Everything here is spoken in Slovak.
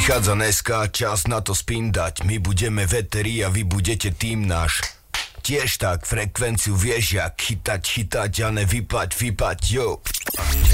Prichádza dneska, čas na to spindať. My budeme veteri a vy budete tým náš. Tiež tak, frekvenciu vieš jak chytať a ne vypať, jo.